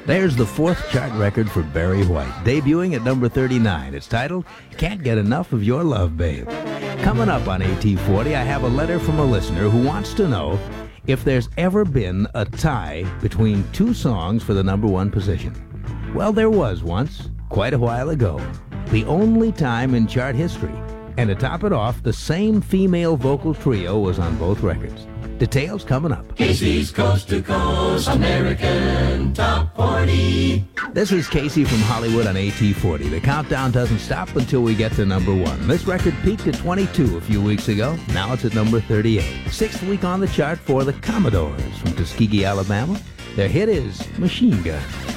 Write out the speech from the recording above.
There's the fourth chart record for Barry White, debuting at number 39. It's titled, Can't Get Enough of Your Love, Babe. Coming up on AT40, I have a letter from a listener who wants to know if there's ever been a tie between two songs for the number one position. Well, there was once, quite a while ago. The only time in chart history. And to top it off, the same female vocal trio was on both records. Details coming up. Casey's Coast to Coast American Top 40. This is Casey from Hollywood on AT40. The countdown doesn't stop until we get to number one. This record peaked at 22 a few weeks ago. Now it's at number 38. Sixth week on the chart for the Commodores from Tuskegee, Alabama. Their hit is Machine Gun.